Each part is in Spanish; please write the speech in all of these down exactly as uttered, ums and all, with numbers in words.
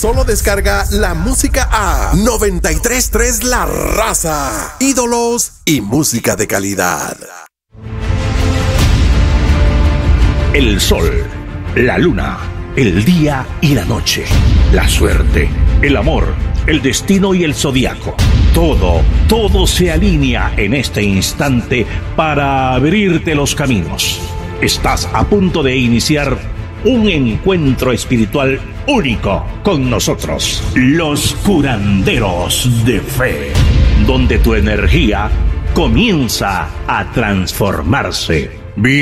Solo descarga la música a noventa y tres punto tres La Raza. Ídolos y música de calidad. El sol, la luna, el día y la noche, la suerte, el amor, el destino y el zodiaco. Todo, todo se alinea en este instante para abrirte los caminos. Estás a punto de iniciar un encuentro espiritual único con nosotros, los curanderos de fe, donde tu energía comienza a transformarse.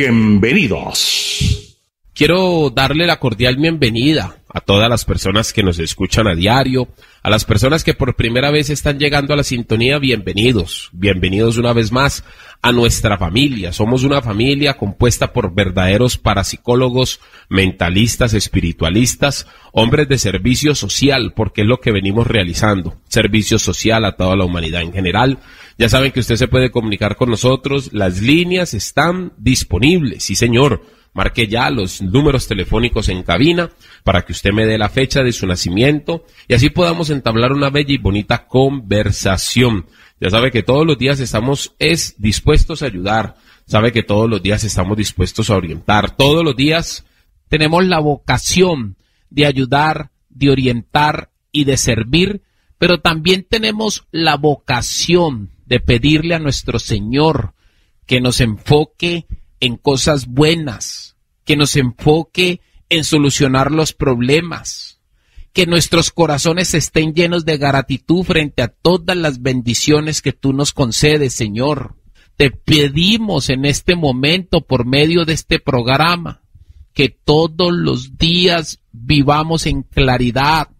Bienvenidos. Quiero darle la cordial bienvenida a todas las personas que nos escuchan a diario, a las personas que por primera vez están llegando a la sintonía. Bienvenidos, bienvenidos una vez más a nuestra familia. Somos una familia compuesta por verdaderos parapsicólogos, mentalistas, espiritualistas, hombres de servicio social, porque es lo que venimos realizando, servicio social a toda la humanidad en general. Ya saben que usted se puede comunicar con nosotros, las líneas están disponibles, sí señor. Marque ya los números telefónicos en cabina para que usted me dé la fecha de su nacimiento y así podamos entablar una bella y bonita conversación. Ya sabe que todos los días estamos es dispuestos a ayudar, sabe que todos los días estamos dispuestos a orientar, todos los días tenemos la vocación de ayudar, de orientar y de servir, pero también tenemos la vocación de pedirle a nuestro Señor que nos enfoque en cosas buenas, que nos enfoque en solucionar los problemas, que nuestros corazones estén llenos de gratitud frente a todas las bendiciones que tú nos concedes, Señor. Te pedimos en este momento, por medio de este programa, que todos los días vivamos en claridad.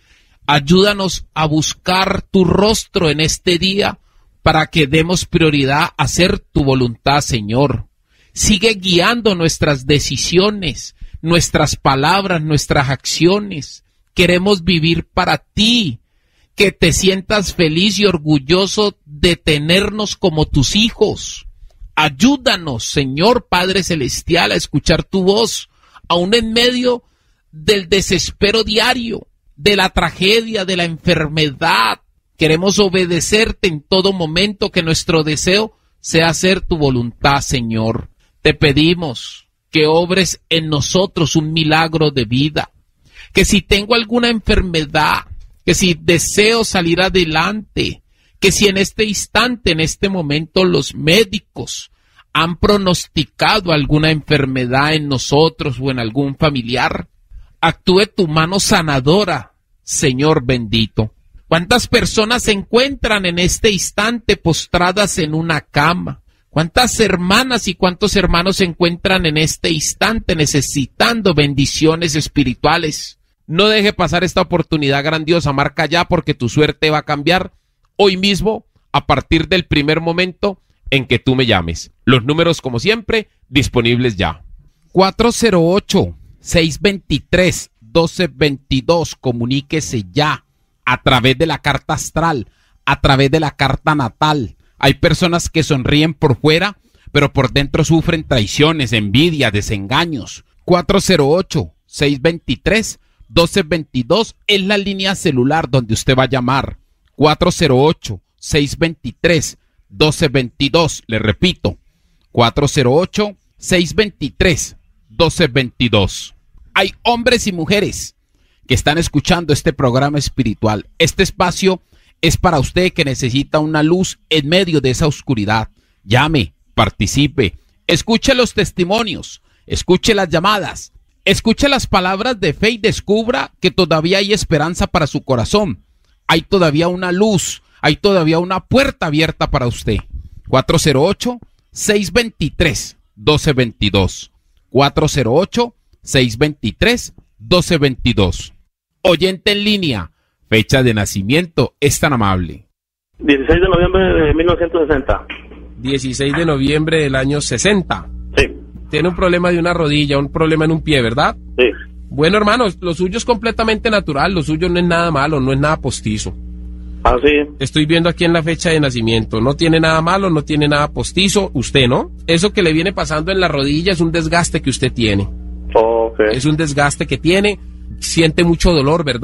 Ayúdanos a buscar tu rostro en este día para que demos prioridad a hacer tu voluntad, Señor. Sigue guiando nuestras decisiones, nuestras palabras, nuestras acciones. Queremos vivir para ti, que te sientas feliz y orgulloso de tenernos como tus hijos. Ayúdanos, Señor Padre Celestial, a escuchar tu voz, aún en medio del desespero diario, de la tragedia, de la enfermedad. Queremos obedecerte en todo momento, que nuestro deseo sea hacer tu voluntad, Señor. Te pedimos que obres en nosotros un milagro de vida, que si tengo alguna enfermedad, que si deseo salir adelante, que si en este instante, en este momento, los médicos han pronosticado alguna enfermedad en nosotros o en algún familiar, actúe tu mano sanadora, Señor bendito. ¿Cuántas personas se encuentran en este instante postradas en una cama? ¿Cuántas hermanas y cuántos hermanos se encuentran en este instante necesitando bendiciones espirituales? No deje pasar esta oportunidad grandiosa, marca ya, porque tu suerte va a cambiar hoy mismo a partir del primer momento en que tú me llames. Los números, como siempre, disponibles ya. cuatro cero ocho, seis dos tres, uno dos dos dos, comuníquese ya a través de la carta astral, a través de la carta natal. Hay personas que sonríen por fuera, pero por dentro sufren traiciones, envidia, desengaños. cuatro cero ocho, seis dos tres, uno dos dos dos es la línea celular donde usted va a llamar. cuatro cero ocho, seis dos tres, uno dos dos dos. Le repito, cuatro cero ocho, seis dos tres, uno dos dos dos. Hay hombres y mujeres que están escuchando este programa espiritual. Este espacio es para usted que necesita una luz en medio de esa oscuridad. Llame, participe, escuche los testimonios, escuche las llamadas, escuche las palabras de fe y descubra que todavía hay esperanza para su corazón. Hay todavía una luz, hay todavía una puerta abierta para usted. cuatro cero ocho, seis dos tres, uno dos dos dos. cuatro cero ocho, seis dos tres, uno dos dos dos. Oyente en línea. Fecha de nacimiento, es tan amable. dieciséis de noviembre de mil novecientos sesenta. dieciséis de noviembre del año sesenta. Sí. Tiene un problema de una rodilla, un problema en un pie, ¿verdad? Sí. Bueno, hermano, lo suyo es completamente natural, lo suyo no es nada malo, no es nada postizo. Ah, sí. Estoy viendo aquí en la fecha de nacimiento, no tiene nada malo, no tiene nada postizo, usted, ¿no? Eso que le viene pasando en la rodilla es un desgaste que usted tiene. Ok. Es un desgaste que tiene, siente mucho dolor, ¿verdad?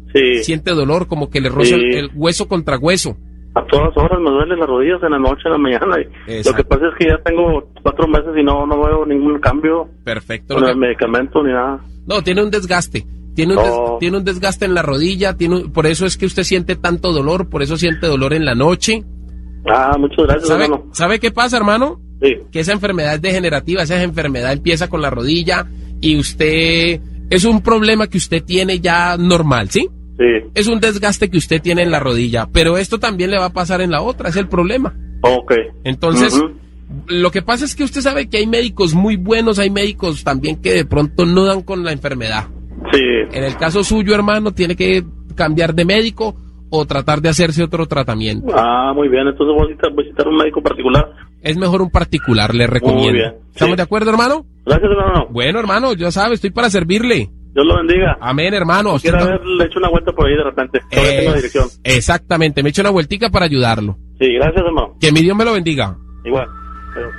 Sí. Siente dolor, como que le roza Sí. el, el hueso contra hueso. A todas horas me duelen las rodillas, en la noche, en la mañana. Y Exacto. lo que pasa es que ya tengo cuatro meses y no, no veo ningún cambio Perfecto. con Lo el que- medicamento ni nada. No, tiene un desgaste. Tiene un, des- No. tiene un desgaste en la rodilla, tiene un- por eso es que usted siente tanto dolor, por eso siente dolor en la noche. Ah, muchas gracias, ¿Sabe, hermano. ¿Sabe qué pasa, hermano? Sí. Que esa enfermedad es degenerativa, esa enfermedad empieza con la rodilla y usted... Es un problema que usted tiene ya normal, ¿sí? Sí. Es un desgaste que usted tiene en la rodilla, pero esto también le va a pasar en la otra, es el problema. Ok. Entonces, Ujú. lo que pasa es que usted sabe que hay médicos muy buenos, hay médicos también que de pronto no dan con la enfermedad. Sí. En el caso suyo, hermano, tiene que cambiar de médico o tratar de hacerse otro tratamiento. Ah, muy bien. Entonces voy a visitar, visitar un médico particular. Es mejor un particular, le recomiendo. bien, ¿Estamos sí. de acuerdo, hermano? Gracias, hermano. Bueno, hermano, ya sabe, estoy para servirle. Dios lo bendiga. Amén, hermano. Usted Quiero tam- haberle hecho una vuelta por ahí de repente. Todavía tengo la dirección. Eh, exactamente, me echo una vueltica para ayudarlo. Sí, gracias, hermano. Que mi Dios me lo bendiga. Igual. Adiós.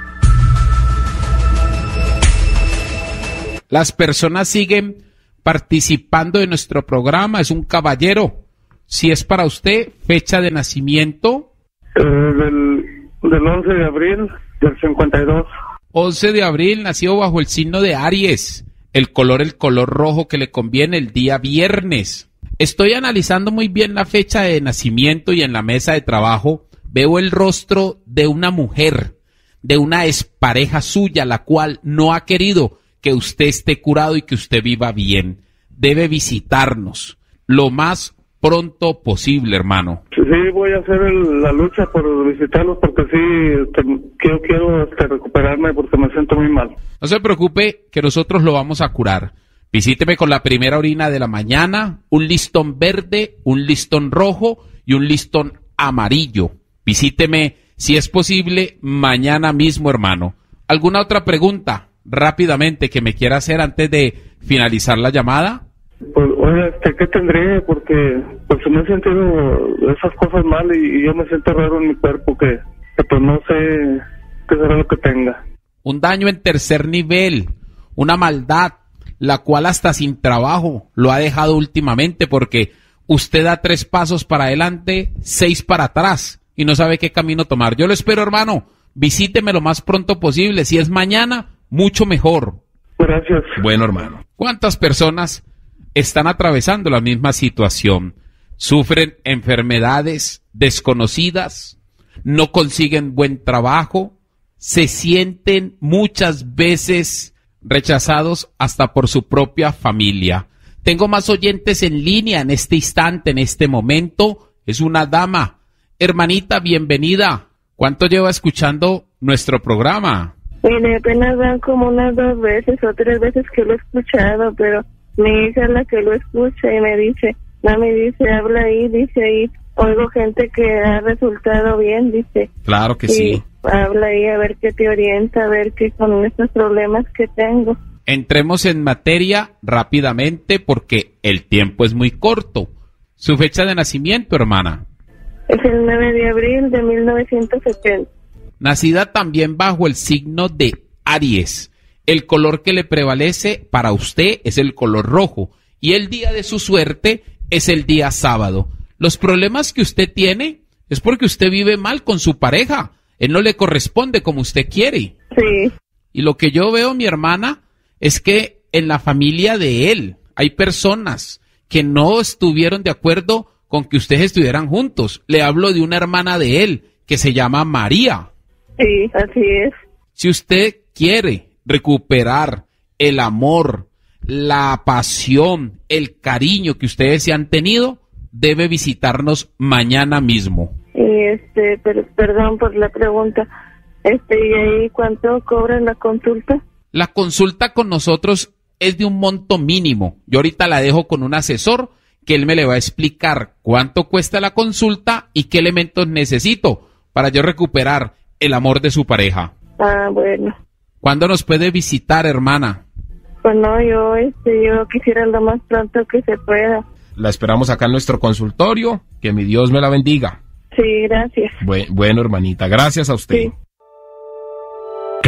Las personas siguen participando de nuestro programa. Es un caballero. Si es para usted, fecha de nacimiento. Eh, del, del once de abril del cincuenta y dos. once de abril, nació bajo el signo de Aries. El color, el color rojo que le conviene el día viernes. Estoy analizando muy bien la fecha de nacimiento y en la mesa de trabajo veo el rostro de una mujer, de una expareja suya, la cual no ha querido que usted esté curado y que usted viva bien. Debe visitarnos lo más pronto posible, hermano. Sí, voy a hacer el- la lucha por visitarlos porque sí, este, quiero, quiero este, recuperarme porque me siento muy mal. No se preocupe que nosotros lo vamos a curar. Visíteme con la primera orina de la mañana, un listón verde, un listón rojo y un listón amarillo. Visíteme, si es posible, mañana mismo, hermano. ¿Alguna otra pregunta rápidamente que me quiera hacer antes de finalizar la llamada? Pues, oye, este, ¿qué tendré? Porque pues me he sentido esas cosas mal y, y yo me siento raro en mi cuerpo que, que pues no sé qué será lo que tenga. Un daño en tercer nivel, una maldad, la cual hasta sin trabajo lo ha dejado últimamente porque usted da tres pasos para adelante, seis para atrás y no sabe qué camino tomar. Yo lo espero, hermano, visíteme lo más pronto posible. Si es mañana, mucho mejor. Gracias. Bueno, hermano. ¿Cuántas personas están atravesando la misma situación? Sufren enfermedades desconocidas, no consiguen buen trabajo, se sienten muchas veces rechazados hasta por su propia familia. Tengo más oyentes en línea en este instante, en este momento. Es una dama. Hermanita, bienvenida. ¿Cuánto lleva escuchando nuestro programa? Mire, apenas van como unas dos veces o tres veces que lo he escuchado, pero mi hija es la que lo escucha y me dice, mami, dice, habla ahí, dice ahí, oigo gente que ha resultado bien, dice. Claro que y sí. habla ahí a ver qué te orienta, a ver qué con estos problemas que tengo. Entremos en materia rápidamente porque el tiempo es muy corto. Su fecha de nacimiento, hermana. Es el nueve de abril de mil novecientos setenta. Nacida también bajo el signo de Aries. El color que le prevalece para usted es el color rojo y el día de su suerte es el día sábado. Los problemas que usted tiene es porque usted vive mal con su pareja. Él no le corresponde como usted quiere. Sí, Y lo que yo veo, mi hermana, es que en la familia de él hay personas que no estuvieron de acuerdo con que ustedes estuvieran juntos. Le hablo de una hermana de él que se llama María. sí, así es. Si usted quiere recuperar el amor, la pasión, el cariño que ustedes se han tenido, debe visitarnos mañana mismo. Y este, pero, perdón por la pregunta, este, ¿y ahí cuánto cobran la consulta? La consulta con nosotros es de un monto mínimo. Yo ahorita la dejo con un asesor que él me le va a explicar cuánto cuesta la consulta y qué elementos necesito para yo recuperar el amor de su pareja. Ah, bueno. ¿Cuándo nos puede visitar, hermana? Pues no, yo, este, yo quisiera lo más pronto que se pueda. La esperamos acá en nuestro consultorio. Que mi Dios me la bendiga. Sí, gracias. Bue- bueno, hermanita, gracias a usted. Sí.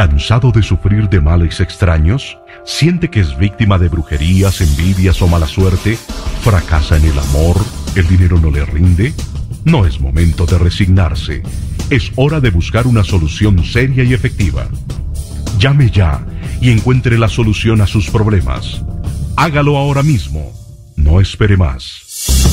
¿Cansado de sufrir de males extraños? ¿Siente que es víctima de brujerías, envidias o mala suerte? ¿Fracasa en el amor? ¿El dinero no le rinde? No es momento de resignarse. Es hora de buscar una solución seria y efectiva. Llame ya y encuentre la solución a sus problemas. Hágalo ahora mismo. No espere más.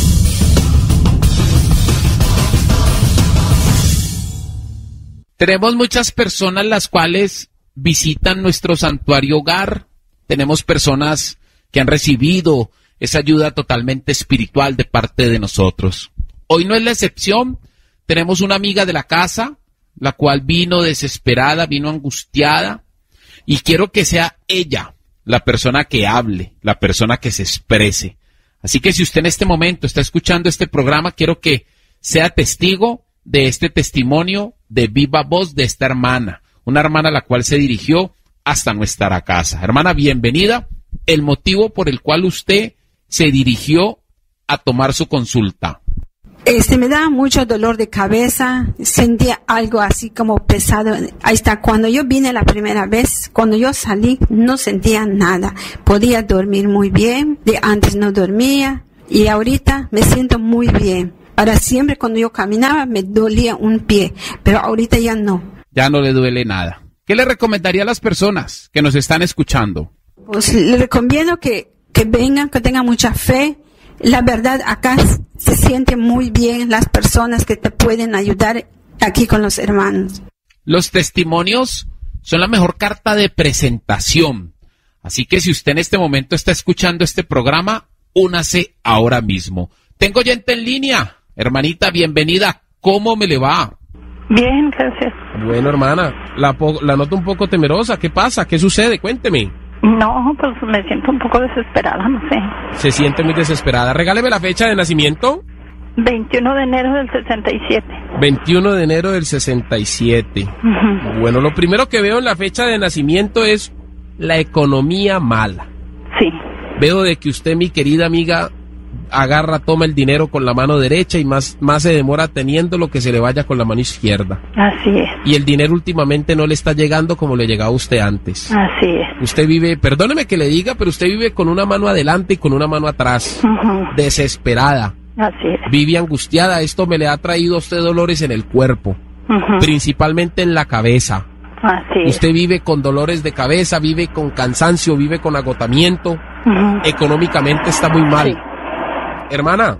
Tenemos muchas personas las cuales visitan nuestro santuario hogar. Tenemos personas que han recibido esa ayuda totalmente espiritual de parte de nosotros. Hoy no es la excepción. Tenemos una amiga de la casa, la cual vino desesperada, vino angustiada, y quiero que sea ella la persona que hable, la persona que se exprese. Así que si usted en este momento está escuchando este programa, quiero que sea testigo de este testimonio de viva voz de esta hermana, una hermana a la cual se dirigió hasta nuestra casa. Hermana, bienvenida. El motivo por el cual usted se dirigió a tomar su consulta. Este, me da mucho dolor de cabeza, sentía algo así como pesado. Ahí está, cuando yo vine la primera vez, cuando yo salí, no sentía nada. Podía dormir muy bien, de antes no dormía, y ahorita me siento muy bien. Ahora siempre cuando yo caminaba me dolía un pie, pero ahorita ya no. Ya no le duele nada. ¿Qué le recomendaría a las personas que nos están escuchando? Pues le recomiendo que, que vengan, que tengan mucha fe. La verdad, acá se siente muy bien las personas que te pueden ayudar aquí con los hermanos. Los testimonios son la mejor carta de presentación. Así que si usted en este momento está escuchando este programa, únase ahora mismo. Tengo oyente en línea. Hermanita, bienvenida. ¿Cómo me le va? Bien, gracias. Bueno, hermana, la, po- la noto un poco temerosa. ¿Qué pasa? ¿Qué sucede? Cuénteme. No, pues me siento un poco desesperada, no sé. Se siente muy desesperada. Regáleme la fecha de nacimiento. veintiuno de enero del sesenta y siete. veintiuno de enero del sesenta y siete. Uh-huh. Bueno, lo primero que veo en la fecha de nacimiento es la economía mala. Sí. Veo de que usted, mi querida amiga, agarra, toma el dinero con la mano derecha y más, más se demora teniendo lo que se le vaya con la mano izquierda. Así es. Y el dinero últimamente no le está llegando como le llegaba a usted antes. Así es. Usted vive, perdóneme que le diga, pero usted vive con una mano adelante y con una mano atrás. Uh-huh. Desesperada. Así es. Vive angustiada. Esto me le ha traído a usted dolores en el cuerpo. Uh-huh. Principalmente en la cabeza. Así es. Usted vive con dolores de cabeza, vive con cansancio, vive con agotamiento. Uh-huh. Económicamente está muy mal. Sí. Hermana,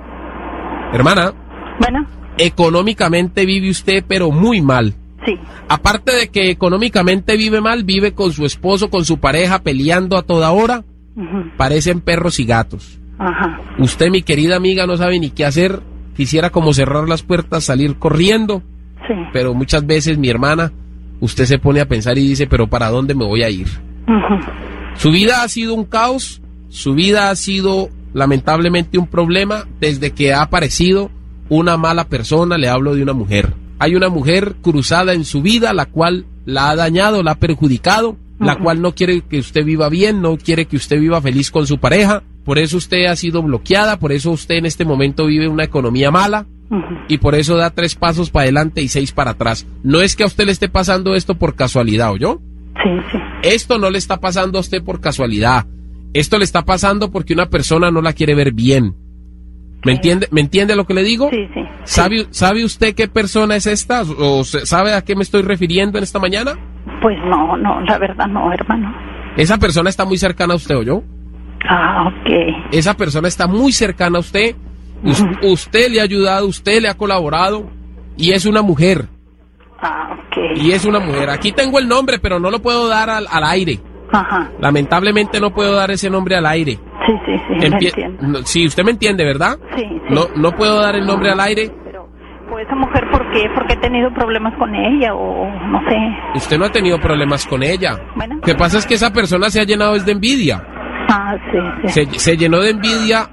hermana, Bueno, económicamente vive usted pero muy mal. sí. Aparte de que económicamente vive mal, vive con su esposo, con su pareja, peleando a toda hora. Uh-huh. Parecen perros y gatos. Ajá. Usted, mi querida amiga, no sabe ni qué hacer. Quisiera como cerrar las puertas, salir corriendo. Sí. Pero muchas veces, mi hermana, usted se pone a pensar y dice, pero ¿para dónde me voy a ir? Uh-huh. Su vida ha sido un caos, su vida ha sido lamentablemente un problema desde que ha aparecido una mala persona. Le hablo de una mujer. Hay una mujer cruzada en su vida, la cual la ha dañado, la ha perjudicado, uh-huh. la cual no quiere que usted viva bien, no quiere que usted viva feliz con su pareja. Por eso usted ha sido bloqueada, por eso usted en este momento vive una economía mala. Uh-huh. Y por eso da tres pasos para adelante y seis para atrás. No es que a usted le esté pasando esto por casualidad, ¿oyó? Sí, sí. Esto no le está pasando a usted por casualidad. Esto le está pasando porque una persona no la quiere ver bien. ¿Me Sí. entiende? ¿Me entiende lo que le digo? Sí, sí. ¿Sabe, ¿Sabe usted qué persona es esta? ¿O se- sabe a qué me estoy refiriendo en esta mañana? Pues no, no, la verdad no, hermano. Esa persona está muy cercana a usted, ¿oyó? Ah, ok. Esa persona está muy cercana a usted. Us- Ujú. Usted le ha ayudado, usted le ha colaborado. Y es una mujer. Ah, ok. Y es una mujer. Aquí tengo el nombre, pero no lo puedo dar al, al aire. Ajá. Lamentablemente no puedo dar ese nombre al aire. Sí, sí, sí, lo Empie- entiendo. no, sí, usted me entiende, ¿verdad? Sí, sí. No, no puedo dar el nombre al aire. Pero, pues esa mujer, ¿por qué? ¿Porque he tenido problemas con ella o no sé? Usted no ha tenido problemas con ella. Bueno. Lo que pasa es que esa persona se ha llenado es de envidia. Ah, sí, sí. Se, se llenó de envidia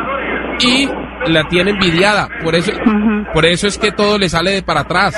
y la tiene envidiada. Por eso, Ujú. por eso es que todo le sale de para atrás.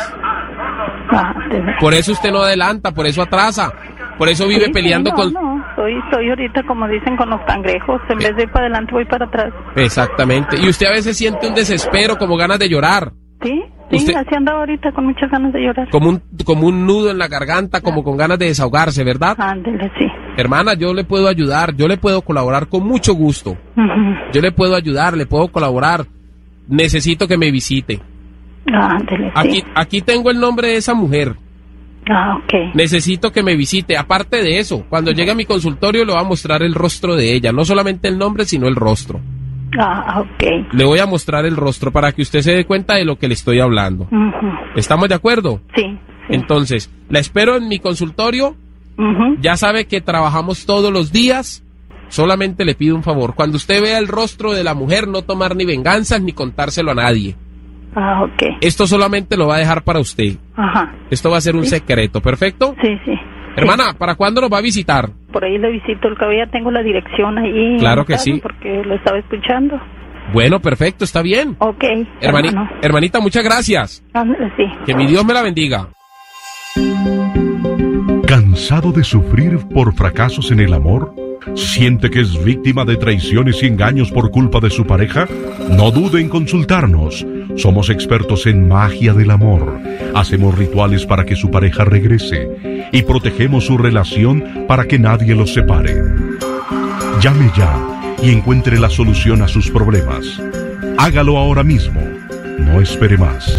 Ah, de verdad. Por eso usted no adelanta, por eso atrasa. Por eso vive Sí, peleando sí, con... no, no, soy, soy ahorita como dicen con los cangrejos, en vez de ir para adelante voy para atrás. Exactamente. Y usted a veces siente un desespero, como ganas de llorar. ¿Sí? Sí, Usted, así andaba ahorita con muchas ganas de llorar. como un, como un nudo en la garganta, como con ganas de desahogarse, ¿verdad? Ándele, sí. Hermana, yo le puedo ayudar, yo le puedo colaborar con mucho gusto. Ujú. Yo le puedo ayudar, le puedo colaborar. Necesito que me visite. Ándele, sí. Aquí, aquí tengo el nombre de esa mujer. Ah, ok. Necesito que me visite. Aparte de eso, cuando llegue a mi consultorio le voy a mostrar el rostro de ella. No solamente el nombre, sino el rostro. Ah, ok. Le voy a mostrar el rostro para que usted se dé cuenta de lo que le estoy hablando. Ujú. ¿Estamos de acuerdo? Sí. Sí. Entonces, la espero en mi consultorio. Ujú. Ya sabe que trabajamos todos los días. Solamente le pido un favor. Cuando usted vea el rostro de la mujer, no tomar ni venganzas ni contárselo a nadie. Ah, ok. Esto solamente lo va a dejar para usted. Ajá. Esto va a ser un Sí. secreto, ¿perfecto? Sí, sí. Hermana, ¿para cuándo nos va a visitar? Por ahí le visito, el cabello, ya tengo la dirección ahí. Claro que anotado sí. Porque lo estaba escuchando. Bueno, perfecto, está bien. Ok. Hermani- hermano. hermanita, muchas gracias. Ándale, sí. Que mi Dios me la bendiga. ¿Cansado de sufrir por fracasos en el amor? ¿Siente que es víctima de traiciones y engaños por culpa de su pareja? No dude en consultarnos. Somos expertos en magia del amor. Hacemos rituales para que su pareja regrese y protegemos su relación para que nadie los separe. Llame ya y encuentre la solución a sus problemas. Hágalo ahora mismo. No espere más.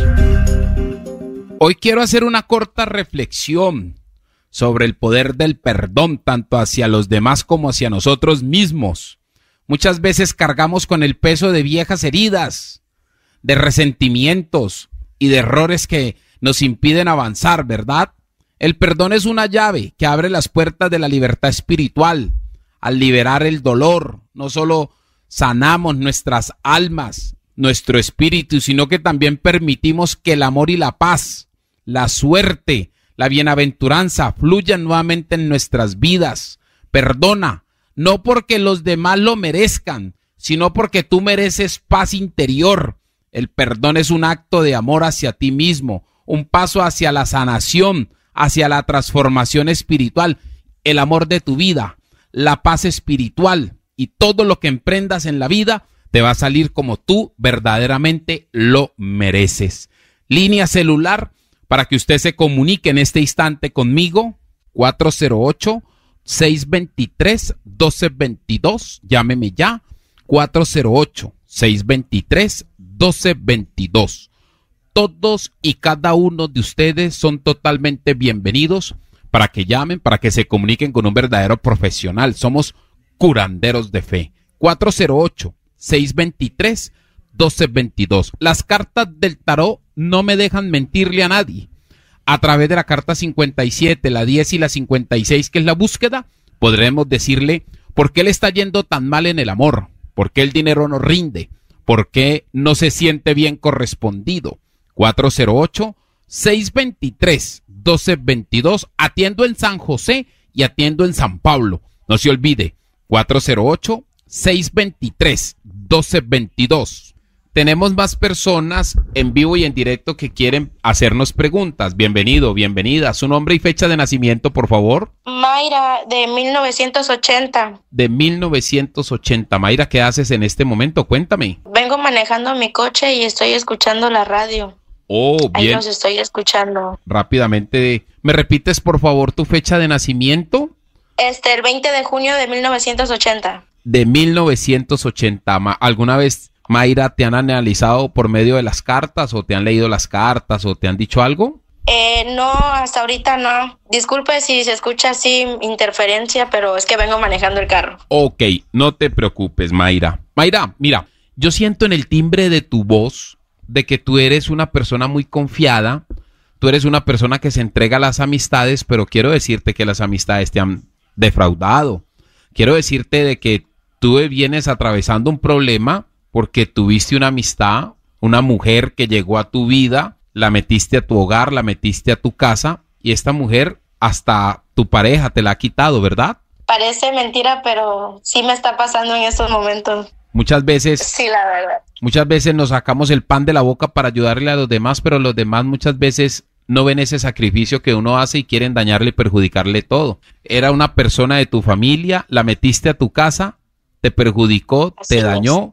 Hoy quiero hacer una corta reflexión sobre el poder del perdón tanto hacia los demás como hacia nosotros mismos. Muchas veces cargamos con el peso de viejas heridas, de resentimientos y de errores que nos impiden avanzar, ¿verdad? El perdón es una llave que abre las puertas de la libertad espiritual. Al liberar el dolor, no solo sanamos nuestras almas, nuestro espíritu, sino que también permitimos que el amor y la paz, la suerte, la bienaventuranza fluyan nuevamente en nuestras vidas. Perdona, no porque los demás lo merezcan, sino porque tú mereces paz interior. El perdón es un acto de amor hacia ti mismo, un paso hacia la sanación, hacia la transformación espiritual, el amor de tu vida, la paz espiritual, y todo lo que emprendas en la vida te va a salir como tú verdaderamente lo mereces. Línea celular para que usted se comunique en este instante conmigo, cuatro cero ocho, seis dos tres, uno dos dos dos. Llámeme ya, cuatro cero ocho, seis dos tres, uno dos dos dos. Todos y cada uno de ustedes son totalmente bienvenidos para que llamen, para que se comuniquen con un verdadero profesional. Somos curanderos de fe. cuatro cero ocho, seis dos tres, uno dos dos dos. Las cartas del tarot no me dejan mentirle a nadie. A través de la carta cincuenta y siete, la diez y la cincuenta y seis, que es la búsqueda, podremos decirle por qué le está yendo tan mal en el amor, por qué el dinero no rinde, por qué no se siente bien correspondido. cuatro cero ocho, seis dos tres, uno dos dos dos. Atiendo en San José y atiendo en San Pablo. No se olvide, cuatro cero ocho, seis dos tres, uno dos dos dos. Tenemos más personas en vivo y en directo que quieren hacernos preguntas. Bienvenido, bienvenida. Su nombre y fecha de nacimiento, por favor. Mayra, de mil novecientos ochenta. De mil novecientos ochenta. Mayra, ¿qué haces en este momento? Cuéntame. Vengo manejando mi coche y estoy escuchando la radio. Oh, Ahí bien. los estoy escuchando. Rápidamente, ¿me repites, por favor, tu fecha de nacimiento? Este, el veinte de junio de mil novecientos ochenta. De mil novecientos ochenta. Ma- ¿Alguna vez, Mayra, te han analizado por medio de las cartas o te han leído las cartas o te han dicho algo? Eh, no, hasta ahorita no. Disculpe si se escucha así interferencia, pero es que vengo manejando el carro. Ok, no te preocupes, Mayra. Mayra, mira, yo siento en el timbre de tu voz de que tú eres una persona muy confiada, tú eres una persona que se entrega a las amistades, pero quiero decirte que las amistades te han defraudado. Quiero decirte de que tú vienes atravesando un problema porque tuviste una amistad, una mujer que llegó a tu vida, la metiste a tu hogar, la metiste a tu casa y esta mujer hasta tu pareja te la ha quitado, ¿verdad? Parece mentira, pero sí me está pasando en estos momentos. Muchas veces, Sí, la verdad. muchas veces nos sacamos el pan de la boca para ayudarle a los demás, pero los demás muchas veces no ven ese sacrificio que uno hace y quieren dañarle y perjudicarle todo. Era una persona de tu familia, la metiste a tu casa, te perjudicó, Así te es. dañó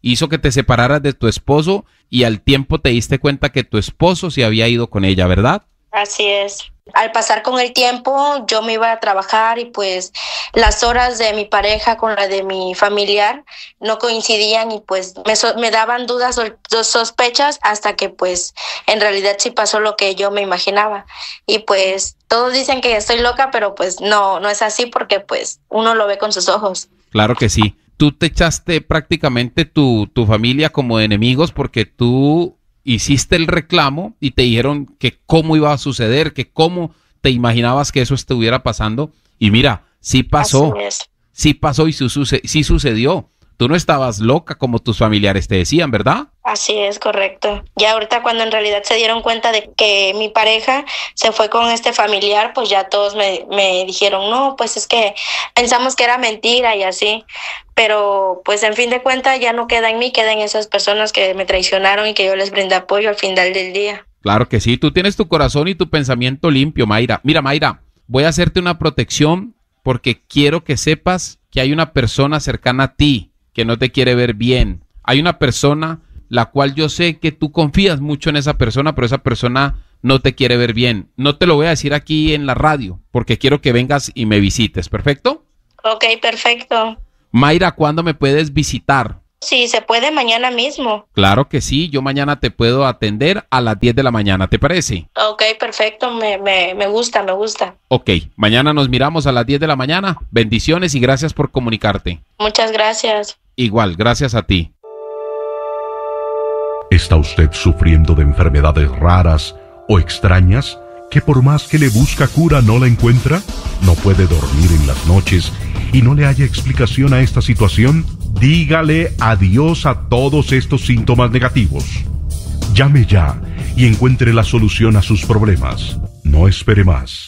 hizo que te separaras de tu esposo y al tiempo te diste cuenta que tu esposo se había ido con ella, ¿verdad? Así es. Al pasar con el tiempo, yo me iba a trabajar y pues las horas de mi pareja con la de mi familiar no coincidían y pues me, so- me daban dudas o sospechas hasta que pues en realidad sí pasó lo que yo me imaginaba. Y pues todos dicen que estoy loca, pero pues no, no es así porque pues uno lo ve con sus ojos. Claro que sí. Tú te echaste prácticamente tu, tu familia como de enemigos porque tú hiciste el reclamo y te dijeron que cómo iba a suceder, que cómo te imaginabas que eso estuviera pasando. Y mira, sí pasó, Así es. sí pasó y su- suce- sí sucedió. Tú no estabas loca como tus familiares te decían, ¿verdad? Así es, correcto. Ya ahorita cuando en realidad se dieron cuenta de que mi pareja se fue con este familiar, pues ya todos me, me dijeron, no, pues es que pensamos que era mentira y así. Pero pues en fin de cuentas ya no queda en mí, queda en esas personas que me traicionaron y que yo les brindé apoyo al final del día. Claro que sí, tú tienes tu corazón y tu pensamiento limpio, Mayra. Mira, Mayra, voy a hacerte una protección porque quiero que sepas que hay una persona cercana a ti que no te quiere ver bien. Hay una persona la cual yo sé que tú confías mucho en esa persona, pero esa persona no te quiere ver bien. No te lo voy a decir aquí en la radio porque quiero que vengas y me visites, ¿perfecto? Ok, perfecto. Mayra, ¿cuándo me puedes visitar? Sí, se puede mañana mismo. Claro que sí, yo mañana te puedo atender a las diez de la mañana, ¿te parece? Ok, perfecto, me, me, me gusta, me gusta. Ok, mañana nos miramos a las diez de la mañana. Bendiciones y gracias por comunicarte. Muchas gracias. Igual, gracias a ti. ¿Está usted sufriendo de enfermedades raras o extrañas que por más que le busca cura no la encuentra? ¿No puede dormir en las noches y no le haya explicación a esta situación? Dígale adiós a todos estos síntomas negativos. Llame ya y encuentre la solución a sus problemas. No espere más.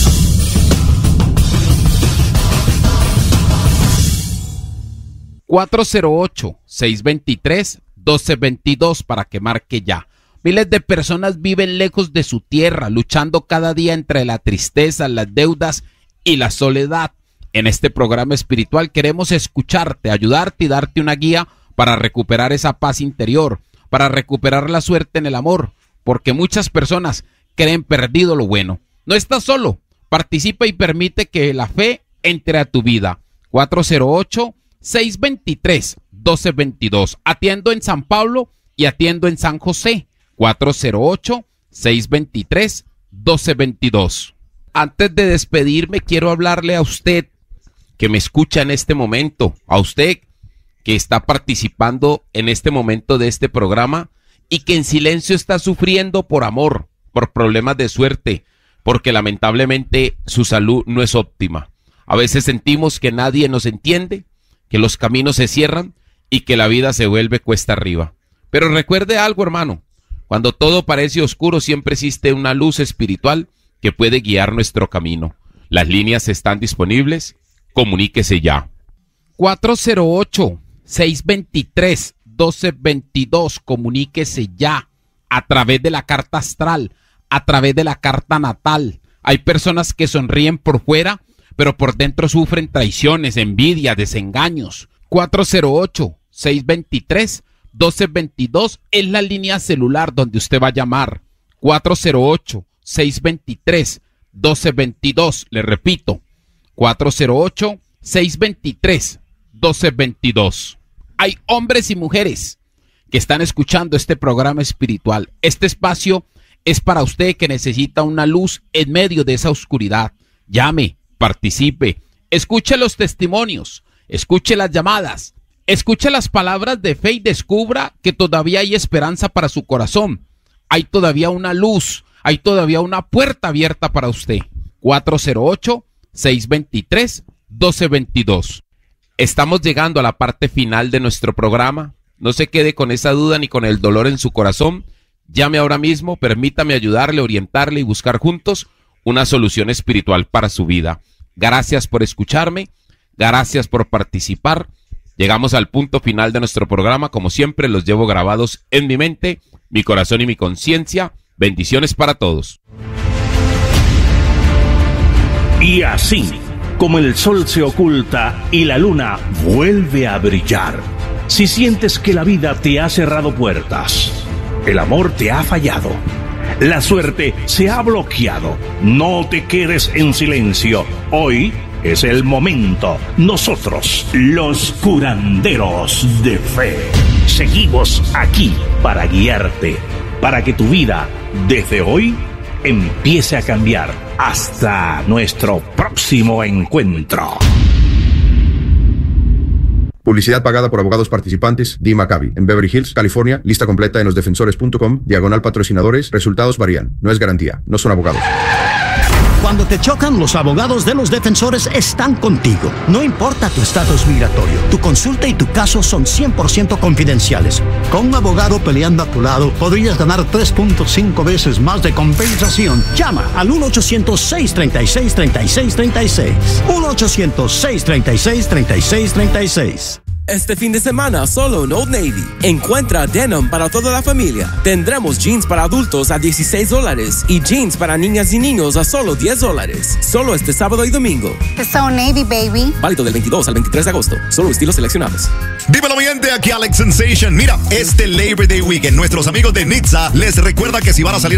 cuatro cero ocho, seis dos tres, uno dos dos dos para que marque ya. Miles de personas viven lejos de su tierra, luchando cada día entre la tristeza, las deudas y la soledad. En este programa espiritual queremos escucharte, ayudarte y darte una guía para recuperar esa paz interior, para recuperar la suerte en el amor, porque muchas personas creen perdido lo bueno. No estás solo, participa y permite que la fe entre a tu vida. cuatro cero ocho, seis dos tres, uno dos dos dos. Atiendo en San Pablo y atiendo en San José. cuatro cero ocho, seis dos tres, uno dos dos dos. Antes de despedirme, quiero hablarle a usted que me escucha en este momento, a usted que está participando en este momento de este programa y que en silencio está sufriendo por amor, por problemas de suerte, porque lamentablemente su salud no es óptima. A veces sentimos que nadie nos entiende, que los caminos se cierran y que la vida se vuelve cuesta arriba. Pero recuerde algo, hermano, cuando todo parece oscuro siempre existe una luz espiritual que puede guiar nuestro camino. Las líneas están disponibles, comuníquese ya. cuatro cero ocho, seis dos tres, uno dos dos dos, comuníquese ya a través de la carta astral, a través de la carta natal. Hay personas que sonríen por fuera, pero por dentro sufren traiciones, envidia, desengaños. cuatro cero ocho, seis dos tres, uno dos dos dos es la línea celular donde usted va a llamar. cuatro cero ocho, seis dos tres, uno dos dos dos, le repito, cuatro cero ocho, seis dos tres, uno dos dos dos. Hay hombres y mujeres que están escuchando este programa espiritual. Este espacio es para usted que necesita una luz en medio de esa oscuridad. Llame, participe, escuche los testimonios, escuche las llamadas, escuche las palabras de fe y descubra que todavía hay esperanza para su corazón. Hay todavía una luz, hay todavía una puerta abierta para usted. cuatro cero ocho, seis dos tres, uno dos dos dos. Estamos llegando a la parte final de nuestro programa. No se quede con esa duda ni con el dolor en su corazón. Llame ahora mismo, permítame ayudarle, orientarle y buscar juntos una solución espiritual para su vida. Gracias por escucharme, gracias por participar. Llegamos al punto final de nuestro programa. Como siempre, los llevo grabados en mi mente, mi corazón y mi conciencia. Bendiciones para todos. Y así como el sol se oculta y la luna vuelve a brillar, Si sientes que la vida te ha cerrado puertas, el amor te ha fallado, la suerte se ha bloqueado, no te quedes en silencio. Hoy es el momento. Nosotros, los curanderos de fe, seguimos aquí para guiarte, para que tu vida, desde hoy, empiece a cambiar. Hasta nuestro próximo encuentro. Publicidad pagada por abogados participantes. Dee Maccabi, en Beverly Hills, California. Lista completa en losdefensores punto com. Diagonal patrocinadores. Resultados varían. No es garantía. No son abogados. Cuando te chocan, los abogados de los defensores están contigo. No importa tu estatus migratorio, tu consulta y tu caso son cien por ciento confidenciales. Con un abogado peleando a tu lado, podrías ganar tres punto cinco veces más de compensación. Llama al uno ochocientos, seis treinta y seis, treinta y seis treinta y seis. uno ochocientos, seis treinta y seis, treinta y seis treinta y seis. Este fin de semana, solo en Old Navy. Encuentra denim para toda la familia. Tendremos jeans para adultos a dieciséis dólares y jeans para niñas y niños a solo diez dólares. Solo este sábado y domingo. It's Old Navy, baby. Válido del veintidós al veintitrés de agosto. Solo estilos seleccionados. Dímelo, mi gente, aquí Alex Sensation. Mira, este Labor Day Weekend, nuestros amigos de Nitza les recuerda que si van a salir